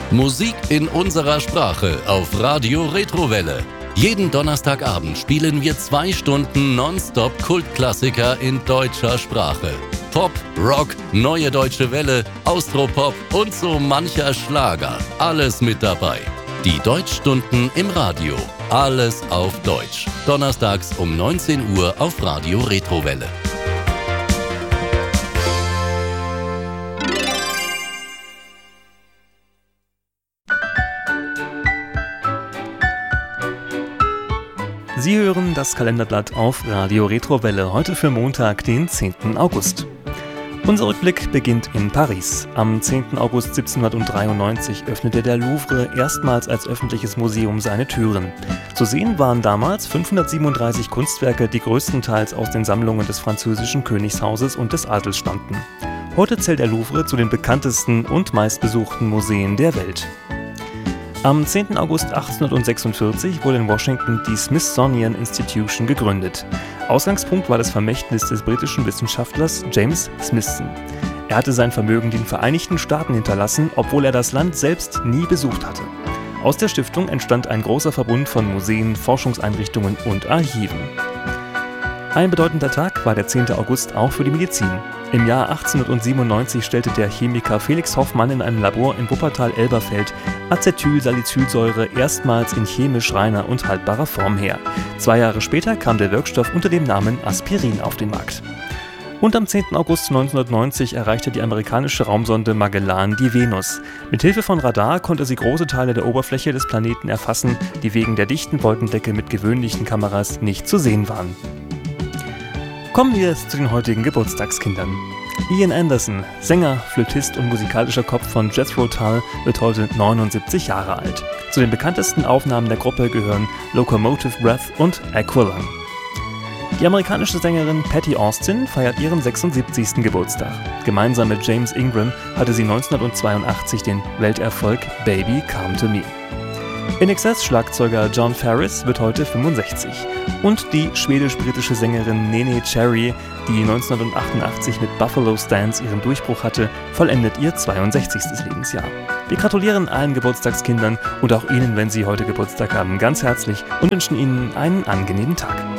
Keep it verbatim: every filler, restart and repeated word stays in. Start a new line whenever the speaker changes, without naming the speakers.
Musik in unserer Sprache auf Radio Retrowelle. Jeden Donnerstagabend spielen wir zwei Stunden nonstop Kultklassiker in deutscher Sprache. Pop, Rock, Neue Deutsche Welle, Austropop und so mancher Schlager. Alles mit dabei. Die Deutschstunden im Radio. Alles auf Deutsch. Donnerstags um neunzehn Uhr auf Radio Retrowelle.
Sie hören das Kalenderblatt auf Radio Retrowelle, heute für Montag, den zehnten August. Unser Rückblick beginnt in Paris. Am zehnten August siebzehnhundertdreiundneunzig öffnete der Louvre erstmals als öffentliches Museum seine Türen. Zu sehen waren damals fünfhundertsiebenunddreißig Kunstwerke, die größtenteils aus den Sammlungen des französischen Königshauses und des Adels stammten. Heute zählt der Louvre zu den bekanntesten und meistbesuchten Museen der Welt. Am zehnten August achtzehnhundertsechsundvierzig wurde in Washington die Smithsonian Institution gegründet. Ausgangspunkt war das Vermächtnis des britischen Wissenschaftlers James Smithson. Er hatte sein Vermögen den Vereinigten Staaten hinterlassen, obwohl er das Land selbst nie besucht hatte. Aus der Stiftung entstand ein großer Verbund von Museen, Forschungseinrichtungen und Archiven. Ein bedeutender Tag war der zehnte August auch für die Medizin. Im Jahr achtzehnhundertsiebenundneunzig stellte der Chemiker Felix Hoffmann in einem Labor in Wuppertal-Elberfeld Acetylsalicylsäure erstmals in chemisch reiner und haltbarer Form her. Zwei Jahre später kam der Wirkstoff unter dem Namen Aspirin auf den Markt. Und am zehnten August neunzehnhundertneunzig erreichte die amerikanische Raumsonde Magellan die Venus. Mithilfe von Radar konnte sie große Teile der Oberfläche des Planeten erfassen, die wegen der dichten Wolkendecke mit gewöhnlichen Kameras nicht zu sehen waren. Kommen wir zu den heutigen Geburtstagskindern. Ian Anderson, Sänger, Flötist und musikalischer Kopf von Jethro Tull, wird heute neunundsiebzig Jahre alt. Zu den bekanntesten Aufnahmen der Gruppe gehören Locomotive Breath und Aqualung. Die amerikanische Sängerin Patti Austin feiert ihren sechsundsiebzigsten Geburtstag. Gemeinsam mit James Ingram hatte sie neunzehnhundertzweiundachtzig den Welterfolg Baby Come to Me. In Excess-Schlagzeuger John Farris wird heute fünfundsechzig. Und die schwedisch-britische Sängerin Nene Cherry, die neunzehnhundertachtundachtzig mit Buffalo Stance ihren Durchbruch hatte, vollendet ihr zweiundsechzigstes Lebensjahr. Wir gratulieren allen Geburtstagskindern und auch Ihnen, wenn Sie heute Geburtstag haben, ganz herzlich und wünschen Ihnen einen angenehmen Tag.